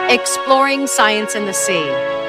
Exploring science in the sea.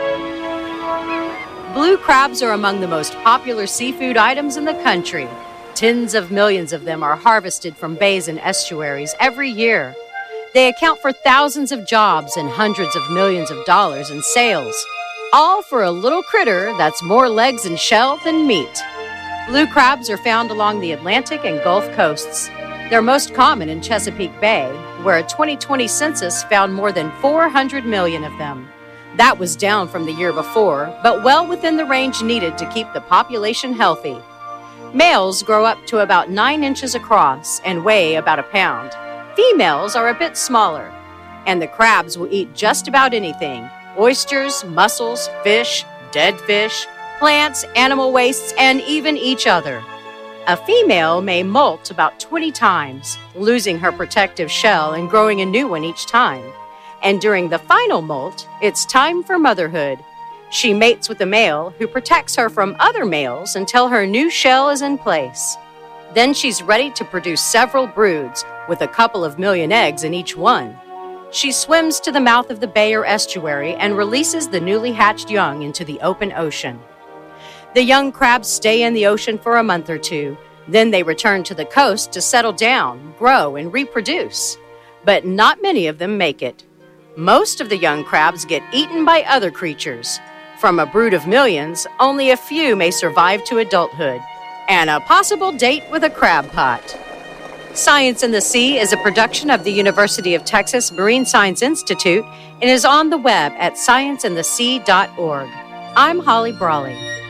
Blue crabs are among the most popular seafood items in the country. Tens of millions of them are harvested from bays and estuaries every year. They account for thousands of jobs and hundreds of millions of dollars in sales, all for a little critter that's more legs and shell than meat. Blue crabs are found along the Atlantic and Gulf coasts. They're most common in Chesapeake Bay, where a 2020 census found more than 400 million of them. That was down from the year before, but well within the range needed to keep the population healthy. Males grow up to about 9 inches across and weigh about a pound. Females are a bit smaller, and the crabs will eat just about anything: oysters, mussels, fish, dead fish, plants, animal wastes, and even each other. A female may molt about 20 times, losing her protective shell and growing a new one each time. And during the final molt, it's time for motherhood. She mates with a male who protects her from other males until her new shell is in place. Then she's ready to produce several broods, with a couple of million eggs in each one. She swims to the mouth of the bay or estuary and releases the newly hatched young into the open ocean. The young crabs stay in the ocean for a month or two. Then they return to the coast to settle down, grow, and reproduce. But not many of them make it. Most of the young crabs get eaten by other creatures. From a brood of millions, only a few may survive to adulthood, and a possible date with a crab pot. Science in the Sea is a production of the University of Texas Marine Science Institute and is on the web at scienceinthesea.org. I'm Holly Brawley.